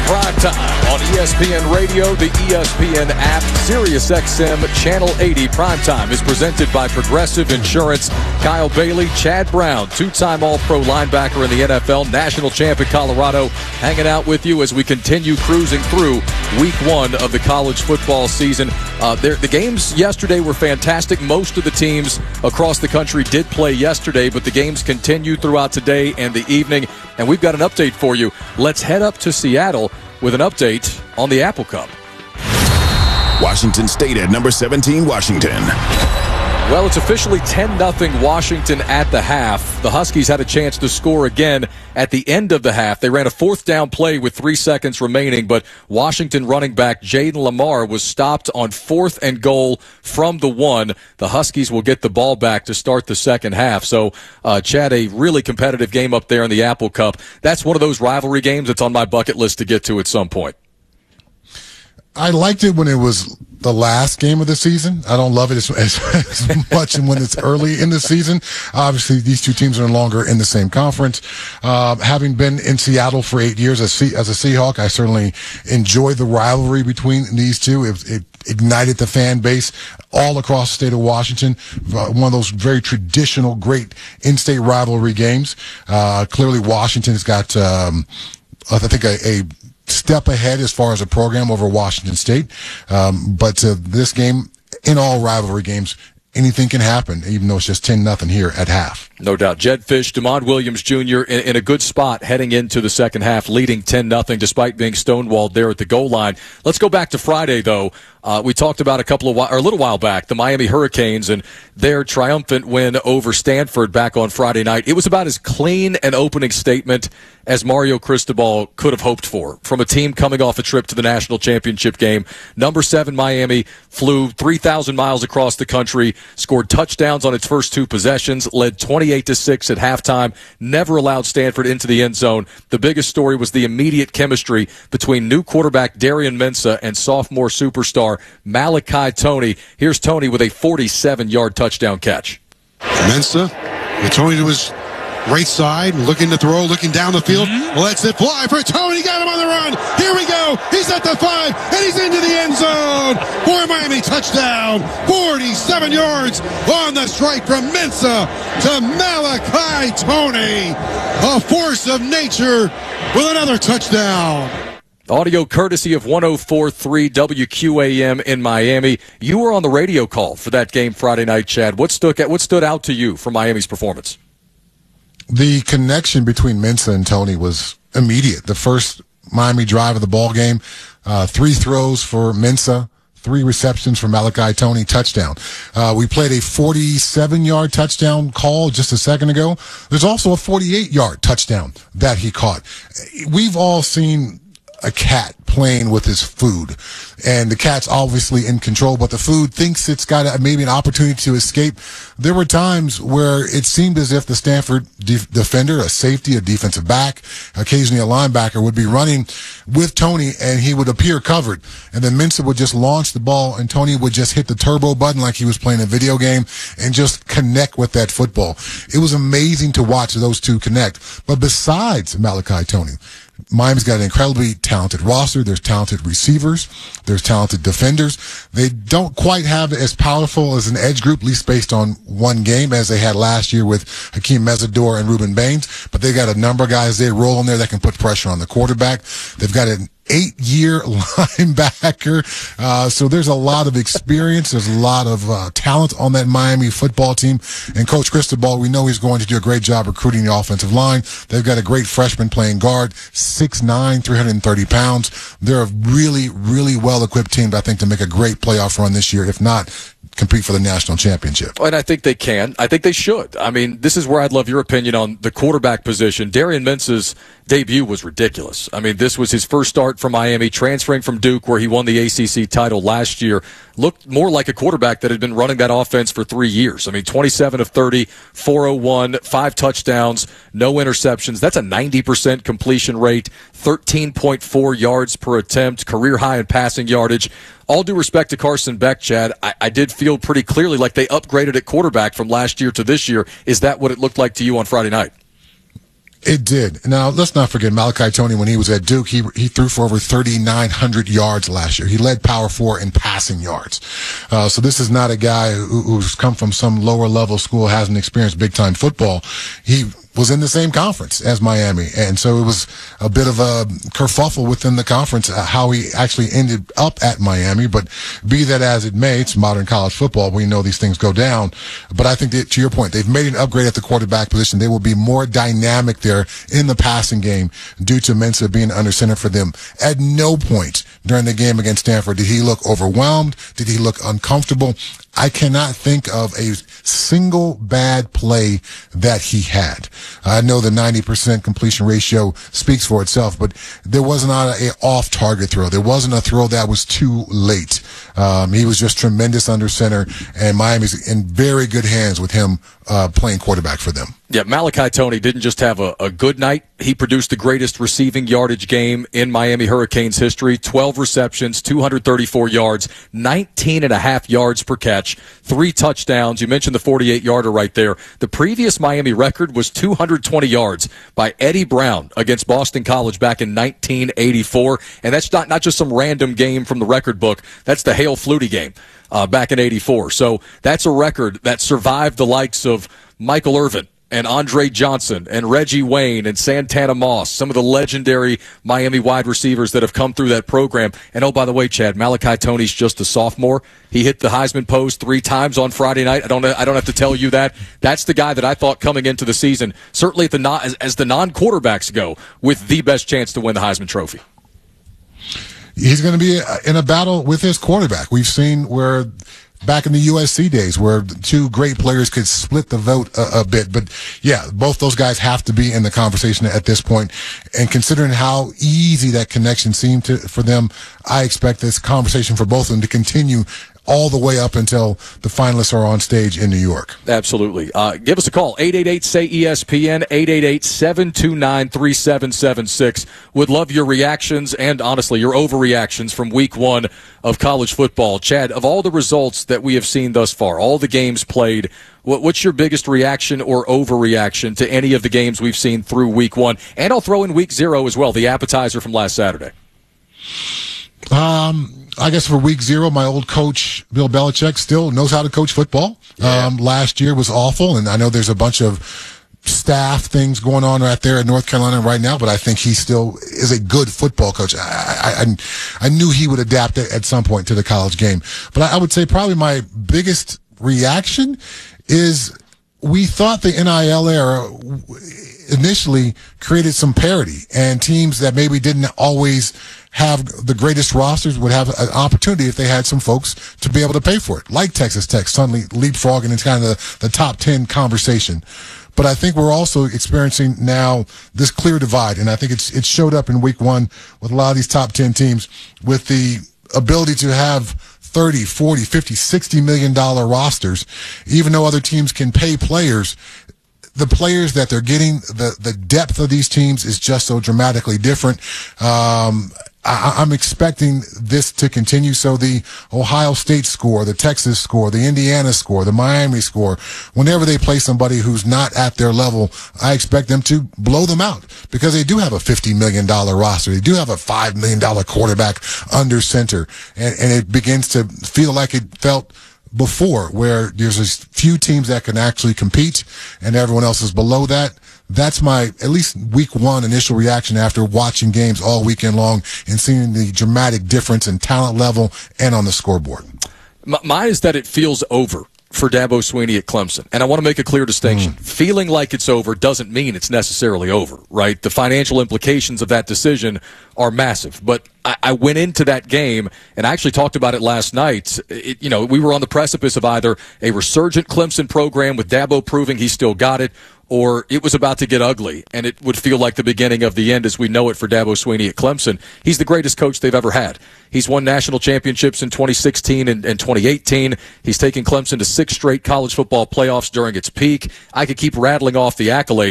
Primetime on ESPN Radio, the ESPN app, SiriusXM Channel 80. Primetime is presented by Progressive Insurance. Kyle Bailey, Chad Brown, two-time All-Pro linebacker in the NFL, national champ in Colorado, hanging out with you as we continue cruising through Week 1 of the college football season. The games yesterday were fantastic. Most of the teams across the country did play yesterday, but the games continue throughout today and the evening, and we've got an update for you. Let's head up to Seattle with an update on the Apple Cup. Washington State at number 17, Washington. Well, it's officially 10-0 Washington at the half. The Huskies had a chance to score again at the end of the half. They ran a fourth down play with 3 seconds remaining, but Washington running back Jaden Lamar was stopped on 4th and goal from the 1. The Huskies will get the ball back to start the second half. So, Chad, a really competitive game up there in the Apple Cup. That's one of those rivalry games that's on my bucket list to get to at some point. I liked it when it was the last game of the season. I don't love it as much when it's early in the season. Obviously, these two teams are no longer in the same conference. Having been in Seattle for 8 years as a Seahawk, I certainly enjoy the rivalry between these two. It ignited the fan base all across the state of Washington. One of those very traditional, great in-state rivalry games. Clearly, Washington's got, I think, a step ahead as far as a program over Washington State. But this game, in all rivalry games, anything can happen, even though it's just 10-0 here at half. No doubt. Jed Fish, DeMond Williams Jr. in a good spot heading into the second half, leading 10-0 despite being stonewalled there at the goal line. Let's go back to Friday, though. We talked about a little while back, the Miami Hurricanes and their triumphant win over Stanford back on Friday night. It was about as clean an opening statement as Mario Cristobal could have hoped for from a team coming off a trip to the national championship game. Number 7 Miami flew 3,000 miles across the country, scored touchdowns on its first 2 possessions, led 28-6 at halftime, never allowed Stanford into the end zone. The biggest story was the immediate chemistry between new quarterback Darian Mensah and sophomore superstar Malachi Toney. Here's Toney with a 47-yard touchdown catch. Mensah, Toney to his right side, looking to throw, looking down the field. Lets it fly for Toney. Got him on the run. Here we go. He's at the 5, and he's into the end zone for Miami. Touchdown. 47 yards on the strike from Mensah to Malachi Toney. A force of nature with another touchdown. Audio courtesy of 104.3 WQAM in Miami. You were on the radio call for that game Friday night, Chad. What stood out to you from Miami's performance? The connection between Mensah and Toney was immediate. The first Miami drive of the ball game, 3 throws for Mensah, 3 receptions for Malachi Toney, touchdown. We played a 47-yard touchdown call just a second ago. There's also a 48-yard touchdown that he caught. We've all seen a cat playing with his food, and the cat's obviously in control, but the food thinks it's got maybe an opportunity to escape. There were times where it seemed as if the Stanford defender, a safety, a defensive back, occasionally a linebacker, would be running with Toney, and he would appear covered, and then Mensah would just launch the ball, and Toney would just hit the turbo button like he was playing a video game and just connect with that football. It was amazing to watch those two connect. But besides Malachi Toney, Miami's got an incredibly talented roster. There's talented receivers. There's talented defenders. They don't quite have as powerful as an edge group, at least based on one game, as they had last year with Hakeem Mesidor and Ruben Baines. But they got a number of guys they roll in there that can put pressure on the quarterback. They've got an 8-year linebacker. So there's a lot of experience. There's a lot of talent on that Miami football team. And Coach Cristobal, we know he's going to do a great job recruiting the offensive line. They've got a great freshman playing guard, 6'9", 330 pounds. They're a really, really well-equipped team, I think, to make a great playoff run this year, if not compete for the national championship. And I think they can. I think they should. I mean, this is where I'd love your opinion on the quarterback position. Darian Mensah's debut was ridiculous. I mean, this was his first start from Miami, transferring from Duke, where he won the ACC title last year. Looked more like a quarterback that had been running that offense for 3 years. I mean, 27 of 30, 401, 5 touchdowns, no interceptions. That's a 90% completion rate, 13.4 yards per attempt, career high in passing yardage. All due respect to Carson Beck, Chad, I did feel pretty clearly like they upgraded at quarterback from last year to this year. Is that what it looked like to you on Friday night? It did. Now, let's not forget Malachi Toney, when he was at Duke, he threw for over 3,900 yards last year. He led Power 4 in passing yards. So this is not a guy who's come from some lower level school, hasn't experienced big time football. He was in the same conference as Miami. And so it was a bit of a kerfuffle within the conference, how he actually ended up at Miami. But be that as it may, it's modern college football. We know these things go down. But I think that, to your point, they've made an upgrade at the quarterback position. They will be more dynamic there in the passing game due to Mensah being under center for them. At no point during the game against Stanford did he look overwhelmed. Did he look uncomfortable? I cannot think of a single bad play that he had. I know the 90% completion ratio speaks for itself, but there was not an off-target throw. There wasn't a throw that was too late. He was just tremendous under center, and Miami's in very good hands with him playing quarterback for them. Yeah, Malachi Toney didn't just have a good night. He produced the greatest receiving yardage game in Miami Hurricanes history. 12 receptions, 234 yards, 19.5 yards per catch, 3 touchdowns. You mentioned the 48-yarder right there. The previous Miami record was 220 yards by Eddie Brown against Boston College back in 1984. And that's not just some random game from the record book. That's the Hale Flutie game back in 84. So that's a record that survived the likes of Michael Irvin and Andre Johnson and Reggie Wayne and Santana Moss, some of the legendary Miami wide receivers that have come through that program. And oh, by the way, Chad, Malachi Toney's just a sophomore. He hit the Heisman pose 3 times on Friday night. I don't have to tell you that. That's the guy that I thought coming into the season, certainly as the non-quarterbacks go, with the best chance to win the Heisman Trophy. He's going to be in a battle with his quarterback. We've seen where back in the USC days where 2 great players could split the vote a bit. But, yeah, both those guys have to be in the conversation at this point. And considering how easy that connection seemed for them, I expect this conversation for both of them to continue all the way up until the finalists are on stage in New York. Absolutely. Give us a call, 888-SAY-ESPN, 888-729-3776. Would love your reactions and, honestly, your overreactions from week 1 of college football. Chad, of all the results that we have seen thus far, all the games played, what's your biggest reaction or overreaction to any of the games we've seen through week 1? And I'll throw in week 0 as well, the appetizer from last Saturday. I guess for week 0, my old coach, Bill Belichick, still knows how to coach football. Yeah. Last year was awful, and I know there's a bunch of staff things going on right there in North Carolina right now, but I think he still is a good football coach. I knew he would adapt at some point to the college game. But I would say probably my biggest reaction is we thought the NIL era initially created some parity, and teams that maybe didn't always have the greatest rosters would have an opportunity if they had some folks to be able to pay for it, like Texas Tech suddenly leapfrogging into kind of the top 10 conversation. But I think we're also experiencing now this clear divide, and I think it showed up in week 1 with a lot of these top 10 teams with the ability to have 30, 40, 50, $60 million rosters, even though other teams can pay players. The players that they're getting, the depth of these teams is just so dramatically different. I'm expecting this to continue. So the Ohio State score, the Texas score, the Indiana score, the Miami score, whenever they play somebody who's not at their level, I expect them to blow them out because they do have a $50 million roster. They do have a $5 million quarterback under center. And it begins to feel like it felt before, where there's a few teams that can actually compete and everyone else is below that. That's my, at least week 1 initial reaction after watching games all weekend long and seeing the dramatic difference in talent level and on the scoreboard. Mine is that it feels over for Dabo Swinney at Clemson. And I want to make a clear distinction. Feeling like it's over doesn't mean it's necessarily over, right? The financial implications of that decision are massive. But I went into that game, and I actually talked about it last night. We were on the precipice of either a resurgent Clemson program with Dabo proving he still got it, or it was about to get ugly, and it would feel like the beginning of the end as we know it for Dabo Swinney at Clemson. He's the greatest coach they've ever had. He's won national championships in 2016 and 2018. He's taken Clemson to 6 straight college football playoffs during its peak. I could keep rattling off the accolades.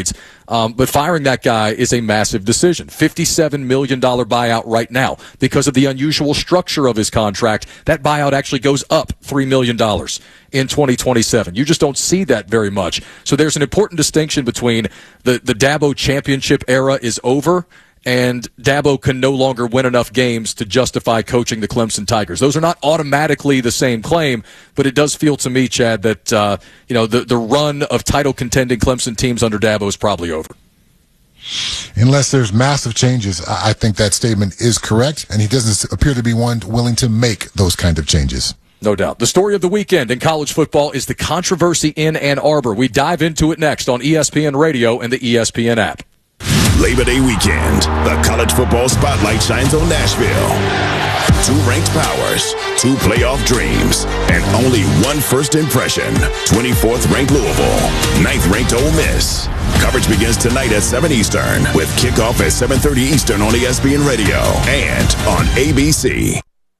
But firing that guy is a massive decision. $57 million buyout right now. Because of the unusual structure of his contract, that buyout actually goes up $3 million in 2027. You just don't see that very much. So there's an important distinction between the Dabo championship era is over and Dabo can no longer win enough games to justify coaching the Clemson Tigers. Those are not automatically the same claim, but it does feel to me, Chad, that the run of title contending Clemson teams under Dabo is probably over. Unless there's massive changes, I think that statement is correct, and he doesn't appear to be one willing to make those kind of changes. No doubt. The story of the weekend in college football is the controversy in Ann Arbor. We dive into it next on ESPN Radio and the ESPN app. Labor Day weekend, the college football spotlight shines on Nashville. 2 ranked powers, 2 playoff dreams, and only 1 first impression. 24th ranked Louisville, 9th ranked Ole Miss. Coverage begins tonight at 7 Eastern with kickoff at 7:30 Eastern on ESPN Radio and on ABC.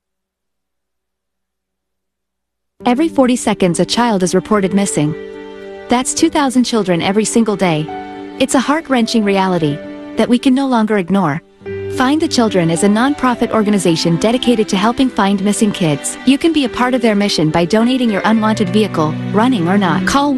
Every 40 seconds, a child is reported missing. That's 2,000 children every single day. It's a heart-wrenching reality that we can no longer ignore. Find the Children is a non-profit organization dedicated to helping find missing kids. You can be a part of their mission by donating your unwanted vehicle, running or not. Call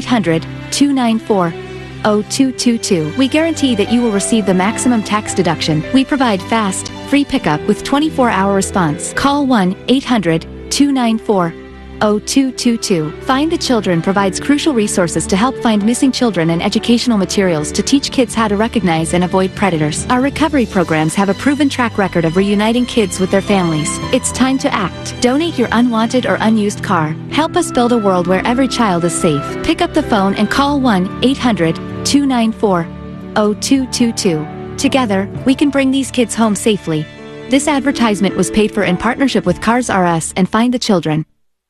1-800-294-0222. We guarantee that you will receive the maximum tax deduction. We provide fast, free pickup with 24-hour response. Call 1-800-294-0222. Find the Children provides crucial resources to help find missing children and educational materials to teach kids how to recognize and avoid predators. Our recovery programs have a proven track record of reuniting kids with their families. It's time to act. Donate your unwanted or unused car. Help us build a world where every child is safe. Pick up the phone and call 1-800-294-0222. Together, we can bring these kids home safely. This advertisement was paid for in partnership with Cars R Us and Find the Children.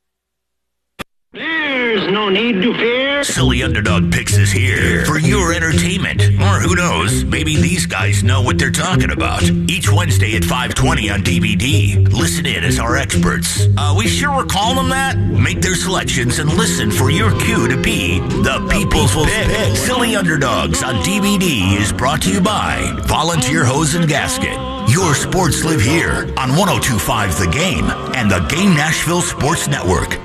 There's no need to fear. Silly Underdog Picks is here for your entertainment. Or who knows, maybe these guys know what they're talking about. Each Wednesday at 5:20 on DVD. Listen in as our experts. We sure we're calling them that? Make their selections and listen for your cue to be the People's Pick. Silly Underdogs on DVD is brought to you by Volunteer Hose and Gasket. Your sports live here on 102.5 The Game and the Game Nashville Sports Network.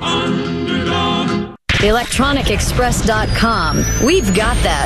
ElectronicExpress.com. We've got that.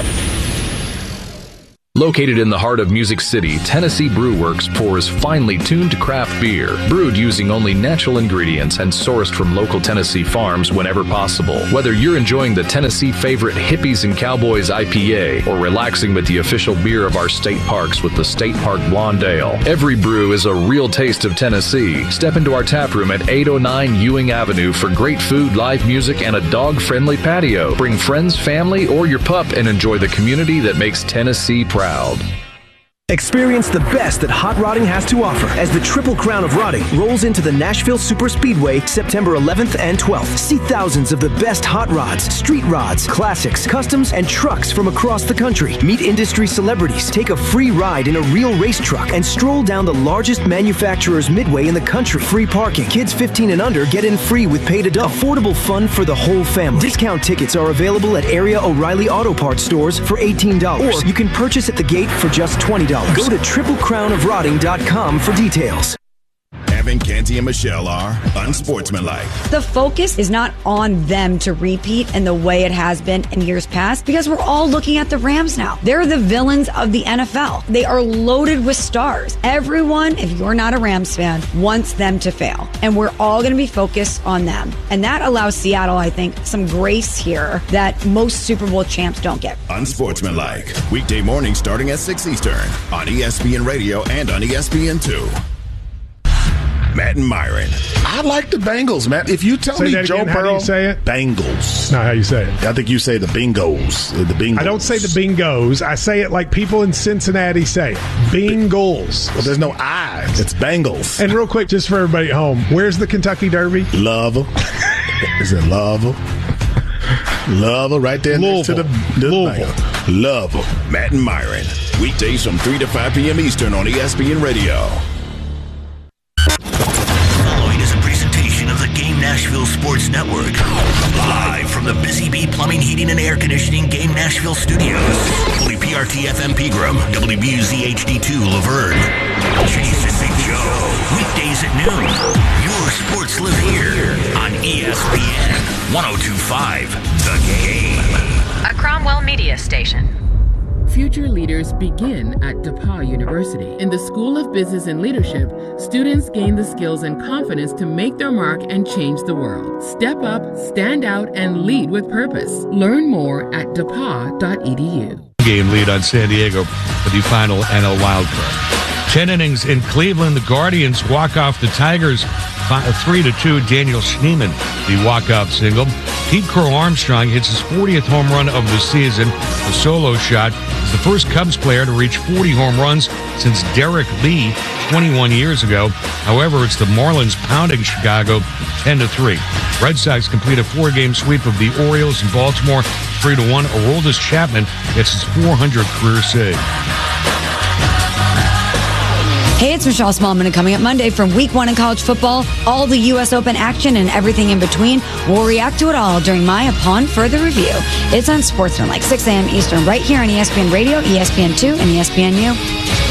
Located in the heart of Music City, Tennessee Brew Works pours finely tuned craft beer, brewed using only natural ingredients and sourced from local Tennessee farms whenever possible. Whether you're enjoying the Tennessee favorite Hippies and Cowboys IPA or relaxing with the official beer of our state parks with the State Park Blonde Ale, every brew is a real taste of Tennessee. Step into our tap room at 809 Ewing Avenue for great food, live music, and a dog-friendly patio. Bring friends, family, or your pup and enjoy the community that makes Tennessee proud. Experience the best that hot rodding has to offer as the Triple Crown of Rodding rolls into the Nashville Super Speedway September 11th and 12th. See thousands of the best hot rods, street rods, classics, customs, and trucks from across the country. Meet industry celebrities, take a free ride in a real race truck, and stroll down the largest manufacturer's midway in the country. Free parking. Kids 15 and under get in free with paid adult. Affordable fun for the whole family. Discount tickets are available at area O'Reilly Auto Parts stores for $18. Or you can purchase at the gate for just $20. Go to TripleCrownOfRodding.com for details. Evan, Canty, and Michelle are unsportsmanlike. The focus is not on them to repeat in the way it has been in years past because we're all looking at the Rams now. They're the villains of the NFL. They are loaded with stars. Everyone, if you're not a Rams fan, wants them to fail. And we're all going to be focused on them. And that allows Seattle, I think, some grace here that most Super Bowl champs don't get. Unsportsmanlike. Weekday morning starting at 6 Eastern on ESPN Radio and on ESPN2. Matt and Myron. I like the Bengals, Matt. If you tell me Joe Burrow, how do you say it? Bengals. Not how you say it. I think you say the Bengals. The Bengals. I don't say the Bengals. I say it like people in Cincinnati say. Bengals. Well, there's no I. It's Bengals. And real quick, just for everybody at home, where's the Kentucky Derby? Louisville. Is it Louisville? Louisville, right there next to the Louisville. Louisville. Matt and Myron. Weekdays from 3 to 5 p.m. Eastern on ESPN Radio. Following is a presentation of the Game Nashville Sports Network. Live from the Busy Bee Plumbing, Heating, and Air Conditioning Game Nashville Studios. WPRT FM Pegram, WBUZ HD2 Laverne. Jason Big Joe. Weekdays at noon. Your sports live here on ESPN 102.5 The Game. A Cromwell Media Station. Future leaders begin at DePauw University. In the School of Business and Leadership, students gain the skills and confidence to make their mark and change the world. Step up, stand out, and lead with purpose. Learn more at depaw.edu. Game lead on San Diego for the final NL wildcard. 10 innings in Cleveland. The Guardians walk off the Tigers 3-2. Daniel Schneemann, the walk-off single. Pete Crow Armstrong hits his 40th home run of the season. A solo shot. He's the first Cubs player to reach 40 home runs since Derek Lee 21 years ago. However, it's the Marlins pounding Chicago 10-3. Red Sox complete a 4-game sweep of the Orioles in Baltimore 3-1. Aroldis Chapman gets his 400th career save. Hey, it's Michelle Smallman, and coming up Monday from Week 1 in college football, all the U.S. Open action and everything in between. We'll react to it all during my Upon Further Review. It's on Sportsman, like 6 a.m. Eastern, right here on ESPN Radio, ESPN2, and ESPNU.